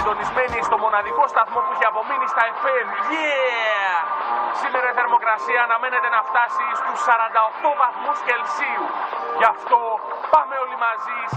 συντονισμένοι στο μοναδικό σταθμό που έχει απομείνει στα FM. Yeah! Σήμερα η θερμοκρασία αναμένεται να φτάσει στους 48 βαθμούς Κελσίου. Γι' αυτό πάμε όλοι μαζί